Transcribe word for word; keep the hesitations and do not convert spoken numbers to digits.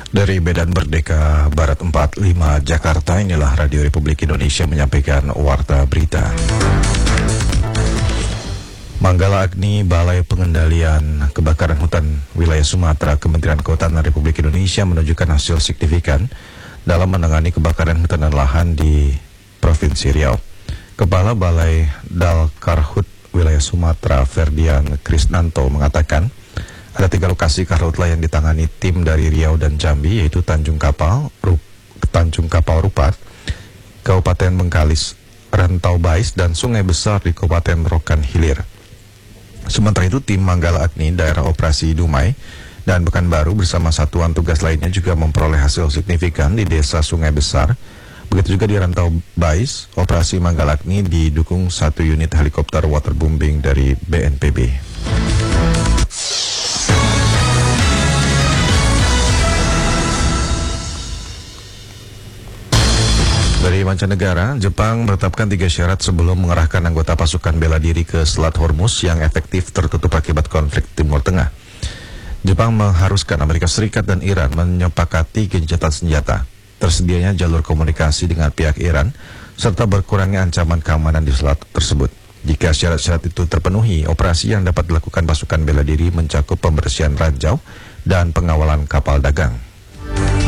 Dari Medan Merdeka Barat empat puluh lima Jakarta, inilah Radio Republik Indonesia menyampaikan Warta Berita. Manggala Agni, Balai Pengendalian Kebakaran Hutan Wilayah Sumatera, Kementerian Kehutanan Republik Indonesia menunjukkan hasil signifikan dalam menangani kebakaran hutan dan lahan di Provinsi Riau. Kepala Balai Dalkarhut Wilayah Sumatera, Ferdian Krisnanto, mengatakan ada tiga lokasi karhutla yang ditangani tim dari Riau dan Jambi, yaitu Tanjung Kapal, Rup, Tanjung Kapal Rupat, Kabupaten Bengkalis, Rantau Bais, dan Sungai Besar di Kabupaten Rokan Hilir. Sementara itu, tim Manggala Agni, daerah operasi Dumai, dan Pekanbaru bersama satuan tugas lainnya juga memperoleh hasil signifikan di Desa Sungai Besar. Begitu juga di Rantau Bais, operasi Manggala Agni didukung satu unit helikopter waterbombing dari B N P B. Dari mancanegara, Jepang menetapkan tiga syarat sebelum mengerahkan anggota pasukan bela diri ke Selat Hormuz yang efektif tertutup akibat konflik Timur Tengah. Jepang mengharuskan Amerika Serikat dan Iran menyepakati gencatan senjata, tersedianya jalur komunikasi dengan pihak Iran, serta berkurangnya ancaman keamanan di selat tersebut. Jika syarat-syarat itu terpenuhi, operasi yang dapat dilakukan pasukan bela diri mencakup pembersihan ranjau dan pengawalan kapal dagang.